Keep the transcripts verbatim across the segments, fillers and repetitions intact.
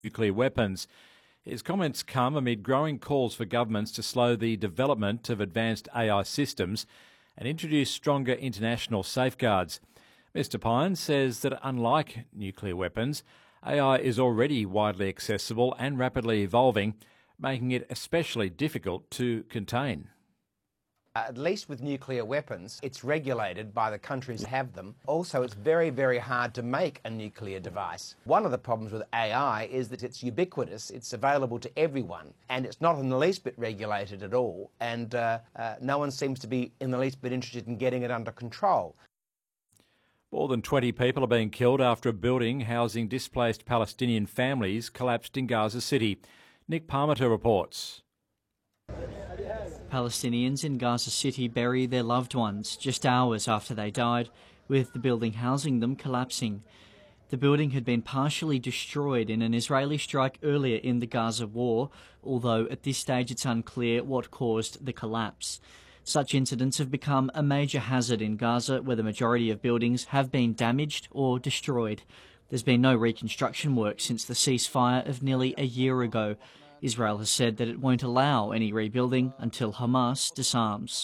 nuclear weapons. His comments come amid growing calls for governments to slow the development of advanced A I systems and introduce stronger international safeguards. Mister Pyne says that unlike nuclear weapons, A I is already widely accessible and rapidly evolving, making it especially difficult to contain. At least with nuclear weapons, it's regulated by the countries that have them. Also, it's very, very hard to make a nuclear device. One of the problems with A I is that it's ubiquitous, it's available to everyone, and it's not in the least bit regulated at all, and uh, uh, no one seems to be in the least bit interested in getting it under control. More than twenty people are being killed after a building housing displaced Palestinian families collapsed in Gaza City. Nick Parmenter reports. Palestinians in Gaza City bury their loved ones just hours after they died, with the building housing them collapsing. The building had been partially destroyed in an Israeli strike earlier in the Gaza war, although at this stage it's unclear what caused the collapse. Such incidents have become a major hazard in Gaza, where the majority of buildings have been damaged or destroyed. There's been no reconstruction work since the ceasefire of nearly a year ago. Israel has said that it won't allow any rebuilding until Hamas disarms.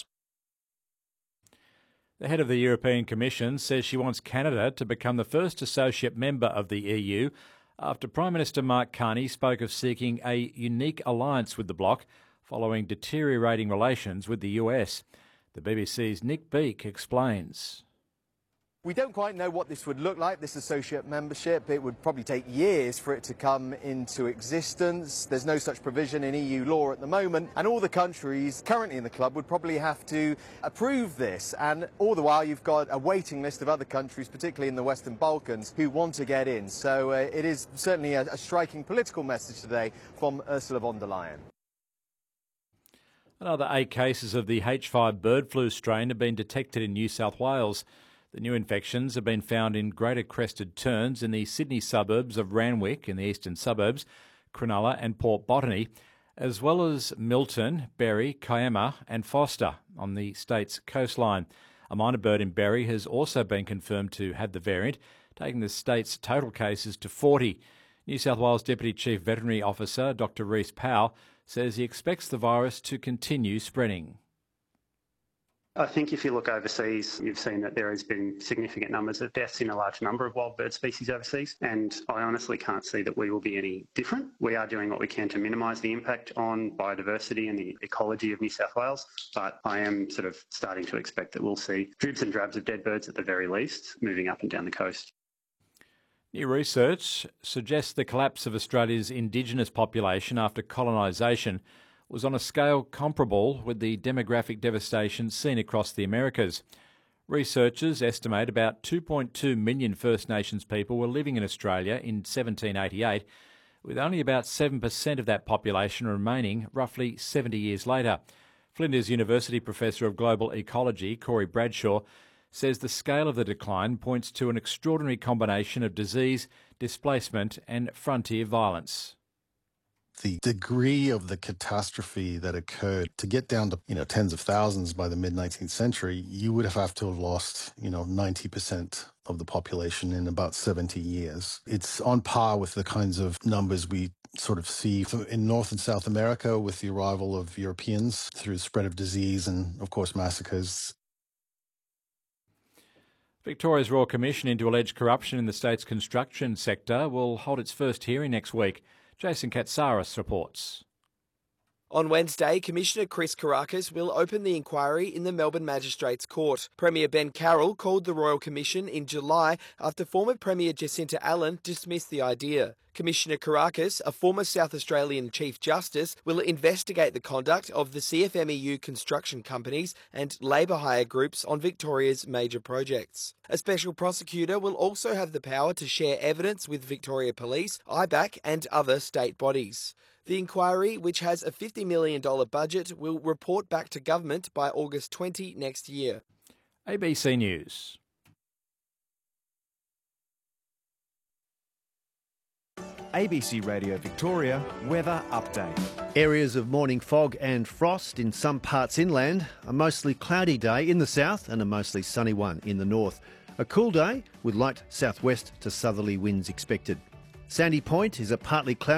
The head of the European Commission says she wants Canada to become the first associate member of the E U after Prime Minister Mark Carney spoke of seeking a unique alliance with the bloc following deteriorating relations with the U S. The B B C's Nick Beake explains. We don't quite know what this would look like, this associate membership. It would probably take years for it to come into existence. There's no such provision in E U law at the moment, and all the countries currently in the club would probably have to approve this. And all the while you've got a waiting list of other countries, particularly in the Western Balkans, who want to get in. So uh, it is certainly a, a striking political message today from Ursula von der Leyen. Another eight cases of the H five bird flu strain have been detected in New South Wales. The new infections have been found in greater crested terns in the Sydney suburbs of Randwick in the eastern suburbs, Cronulla and Port Botany, as well as Milton, Berry, Kiama and Foster on the state's coastline. A minor bird in Berry has also been confirmed to have the variant, taking the state's total cases to forty. New South Wales Deputy Chief Veterinary Officer Doctor Rhys Powell says he expects the virus to continue spreading. I think if you look overseas, you've seen that there has been significant numbers of deaths in a large number of wild bird species overseas, and I honestly can't see that we will be any different. We are doing what we can to minimise the impact on biodiversity and the ecology of New South Wales, but I am sort of starting to expect that we'll see dribs and drabs of dead birds at the very least moving up and down the coast. New research suggests the collapse of Australia's Indigenous population after colonisation was on a scale comparable with the demographic devastation seen across the Americas. Researchers estimate about two point two million First Nations people were living in Australia in seventeen eighty-eight, with only about seven percent of that population remaining roughly seventy years later. Flinders University Professor of Global Ecology, Corey Bradshaw, says the scale of the decline points to an extraordinary combination of disease, displacement and frontier violence. The degree of the catastrophe that occurred to get down to, you know, tens of thousands by the mid-nineteenth century, you would have have to have lost, you know, ninety percent of the population in about seventy years. It's on par with the kinds of numbers we sort of see in North and South America with the arrival of Europeans through the spread of disease and, of course, massacres. Victoria's Royal Commission into alleged corruption in the state's construction sector will hold its first hearing next week. Jason Katsaris reports. On Wednesday, Commissioner Chris Kourakis will open the inquiry in the Melbourne Magistrates Court. Premier Ben Carroll called the Royal Commission in July after former Premier Jacinta Allen dismissed the idea. Commissioner Kourakis, a former South Australian Chief Justice, will investigate the conduct of the C F M E U construction companies and labour hire groups on Victoria's major projects. A special prosecutor will also have the power to share evidence with Victoria Police, I B A C and other state bodies. The inquiry, which has a fifty million dollars budget, will report back to government by August twentieth next year. A B C News. A B C Radio Victoria weather update. Areas of morning fog and frost in some parts inland. A mostly cloudy day in the south and a mostly sunny one in the north. A cool day with light southwest to southerly winds expected. Sandy Point is a partly cloudy